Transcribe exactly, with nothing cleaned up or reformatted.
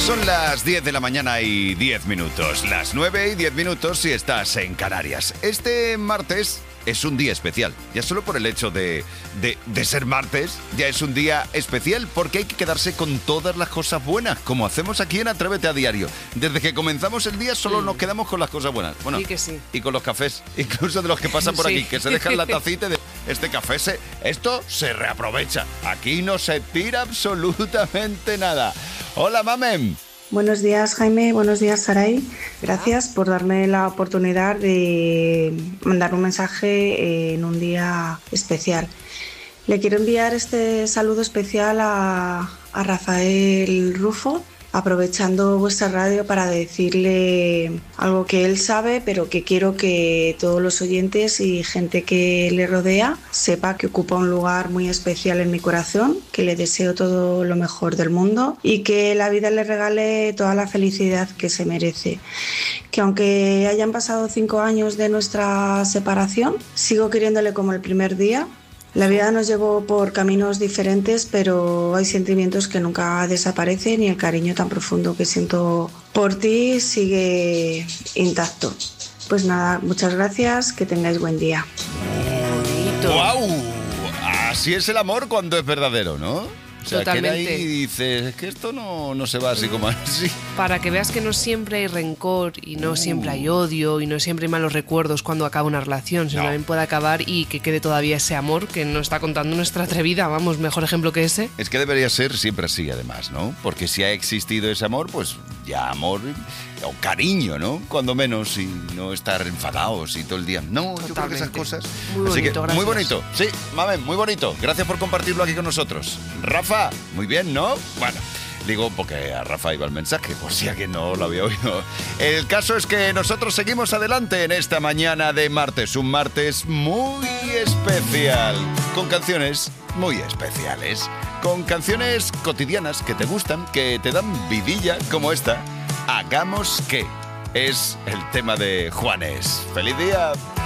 Son las diez de la mañana y diez minutos, las nueve y diez minutos si estás en Canarias. Este martes es un día especial, ya solo por el hecho de, de, de ser martes, ya es un día especial porque hay que quedarse con todas las cosas buenas, como hacemos aquí en Atrévete a Diario. Desde que comenzamos el día solo mm. nos quedamos con las cosas buenas. Bueno, sí que sí. Y con los cafés, incluso de los que pasan por sí. aquí, que se dejan la tacita de este café, se, esto se reaprovecha. Aquí no se tira absolutamente nada. Hola, Mamen. Buenos días, Jaime. Buenos días, Saray. Gracias por darme la oportunidad de mandar un mensaje en un día especial. Le quiero enviar este saludo especial a, a Rafael Rufo, aprovechando vuestra radio para decirle algo que él sabe, pero que quiero que todos los oyentes y gente que le rodea sepa que ocupa un lugar muy especial en mi corazón, que le deseo todo lo mejor del mundo y que la vida le regale toda la felicidad que se merece. Que aunque hayan pasado cinco años de nuestra separación, sigo queriéndole como el primer día. La vida nos llevó por caminos diferentes, pero hay sentimientos que nunca desaparecen y el cariño tan profundo que siento por ti sigue intacto. Pues nada, muchas gracias, que tengáis buen día. ¡Guau! Así es el amor cuando es verdadero, ¿no? O sea, Totalmente. Que ahí dices, es que esto no, no se va así como así. Para que veas que no siempre hay rencor y no siempre hay odio y no siempre hay malos recuerdos cuando acaba una relación, sino No. también puede acabar y que quede todavía ese amor que nos está contando nuestra atrevida, vamos, mejor ejemplo que ese. Es que debería ser siempre así, además, ¿no? Porque si ha existido ese amor, pues ya amor o cariño, ¿no? Cuando menos, y no estar enfadados y todo el día. No, Totalmente. yo creo que esas cosas... Muy Así bonito, que, gracias. muy bonito. Sí, Mamen, muy bonito. Gracias por compartirlo aquí con nosotros. Rafa, muy bien, ¿no? Bueno... Digo, porque a Rafa iba el mensaje, por si alguien no lo había oído. El caso es que nosotros seguimos adelante en esta mañana de martes. Un martes muy especial, con canciones muy especiales, con canciones cotidianas que te gustan, que te dan vidilla, como esta. Hagamos que es el tema de Juanes. ¡Feliz día!